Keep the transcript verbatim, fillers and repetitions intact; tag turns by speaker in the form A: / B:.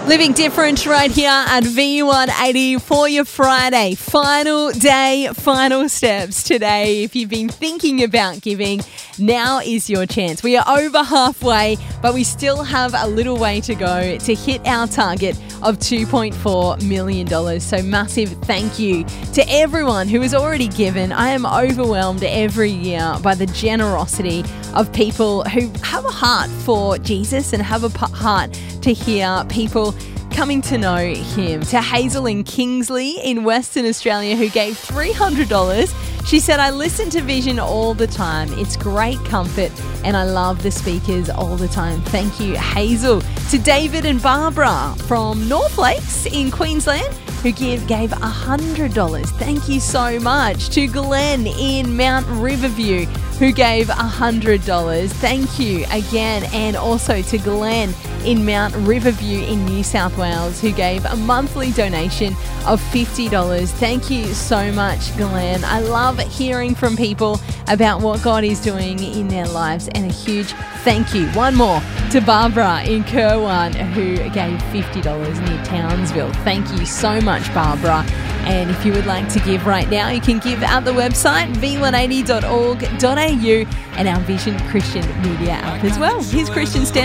A: Living different right here at V one eighty for your Friday. Final day, final steps today. If you've been thinking about giving, now is your chance. We are over halfway, but we still have a little way to go to hit our target of two point four million dollars. So massive thank you to everyone who has already given. I am overwhelmed every year by the generosity of people who have a heart for Jesus and have a p- heart to hear people coming to know him. To Hazel in Kingsley in Western Australia who gave three hundred dollars. She said, I listen to Vision all the time. It's great comfort and I love the speakers all the time. Thank you, Hazel. To David and Barbara from North Lakes in Queensland who give, gave one hundred dollars. Thank you so much. To Glenn in Mount Riverview who gave one hundred dollars. Thank you again. And also to Glenn in Mount Riverview in New South Wales who gave a monthly donation of fifty dollars. Thank you so much, Glenn. I love hearing from people about what God is doing in their lives, and a huge thank you. One more to Barbara in Kirwan who gave fifty dollars near Townsville. Thank you so much, Barbara. And if you would like to give right now, you can give at the website v one eighty dot org dot a u and our Vision Christian Media app as well. Here's Christian Stan.